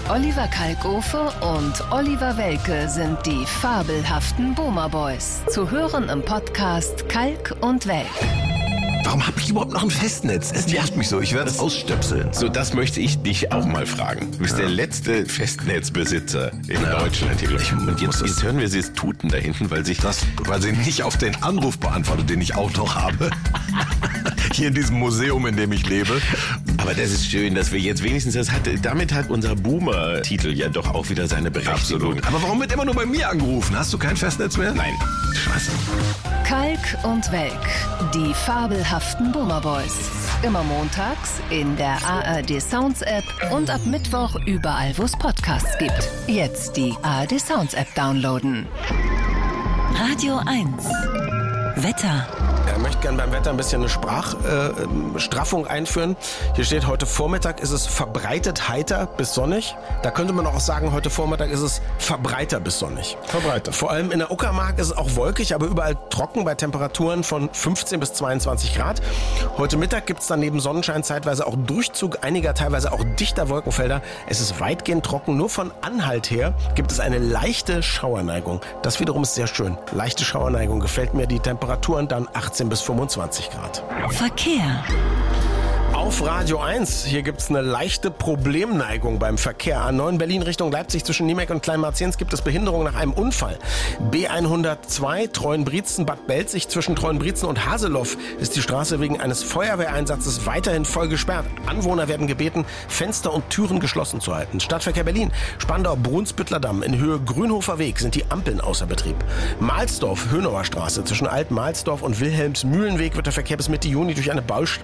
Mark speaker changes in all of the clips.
Speaker 1: Oliver Kalkofe und Oliver Welke sind die fabelhaften Boomer Boys. Zu hören im Podcast Kalk und Welk.
Speaker 2: Warum habe ich überhaupt noch ein Festnetz? Es nervt mich so, ich werde es ausstöpseln.
Speaker 3: So, das möchte ich dich auch mal fragen. Du bist der letzte Festnetzbesitzer in Deutschland hier. Und jetzt hören wir sie es tuten da hinten, weil sie nicht auf den Anruf beantwortet, den ich auch noch habe. Hier in diesem Museum, in dem ich lebe. Aber das ist schön, dass wir jetzt wenigstens damit hat unser Boomer-Titel ja doch auch wieder seine Berechtigung.
Speaker 2: Absolut. Aber warum wird immer nur bei mir angerufen? Hast du kein Festnetz mehr?
Speaker 3: Nein.
Speaker 2: Scheiße.
Speaker 1: Kalk und Welk, die fabelhaften Boomer Boys. Immer montags in der ARD Sounds App und ab Mittwoch überall, wo es Podcasts gibt. Jetzt die ARD Sounds App downloaden.
Speaker 4: Radio 1. Wetter.
Speaker 5: Ich möchte gerne beim Wetter ein bisschen eine Sprachstraffung einführen. Hier steht, heute Vormittag ist es verbreitet heiter bis sonnig. Da könnte man auch sagen, heute Vormittag ist es verbreiter bis sonnig.
Speaker 2: Verbreiter.
Speaker 5: Vor allem in der Uckermark ist es auch wolkig, aber überall trocken bei Temperaturen von 15 bis 22 Grad. Heute Mittag gibt es dann neben Sonnenschein zeitweise auch Durchzug einiger, teilweise auch dichter Wolkenfelder. Es ist weitgehend trocken. Nur von Anhalt her gibt es eine leichte Schauerneigung. Das wiederum ist sehr schön. Leichte Schauerneigung gefällt mir. Die Temperaturen dann 18 bis 25 Grad.
Speaker 4: Verkehr.
Speaker 5: Auf Radio 1, hier gibt es eine leichte Problemneigung beim Verkehr. A9 Berlin Richtung Leipzig zwischen Niemek und Kleinmarziens gibt es Behinderung nach einem Unfall. B102 Treuenbrietzen Bad Belzig zwischen Treuenbrietzen und Haseloff ist die Straße wegen eines Feuerwehreinsatzes weiterhin voll gesperrt. Anwohner werden gebeten, Fenster und Türen geschlossen zu halten. Stadtverkehr Berlin, Spandau-Brunsbüttler Damm in Höhe Grünhofer Weg sind die Ampeln außer Betrieb. Mahlsdorf Höhnauer Straße zwischen Alt-Mahlsdorf und Wilhelmsmühlenweg wird der Verkehr bis Mitte Juni durch eine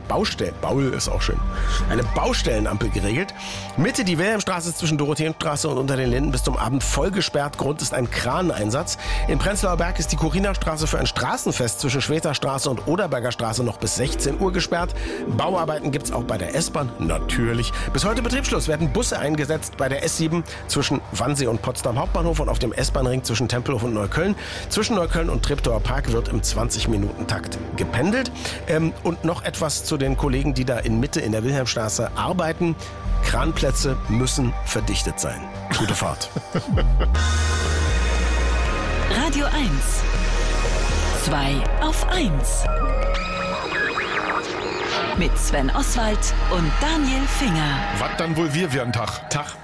Speaker 5: eine Baustellenampel geregelt. Mitte die Wilhelmstraße zwischen Dorotheenstraße und Unter den Linden bis zum Abend voll gesperrt. Grund ist ein Kraneinsatz. In Prenzlauer Berg ist die Corina-Straße für ein Straßenfest zwischen Schweterstraße und Oderberger Straße noch bis 16 Uhr gesperrt. Bauarbeiten gibt es auch bei der S-Bahn, natürlich. Bis heute Betriebsschluss werden Busse eingesetzt bei der S7 zwischen Wannsee und Potsdam Hauptbahnhof und auf dem S-Bahn-Ring zwischen Tempelhof und Neukölln. Zwischen Neukölln und Treptower Park wird im 20-Minuten-Takt gependelt. Und noch etwas zu den Kollegen, die da in Mitte in der Wilhelmstraße arbeiten. Kranplätze müssen verdichtet sein. Gute Fahrt.
Speaker 4: Radio 1. 2 auf 1. Mit Sven Oswald und Daniel Finger.
Speaker 2: Was dann wohl wir einen Tag?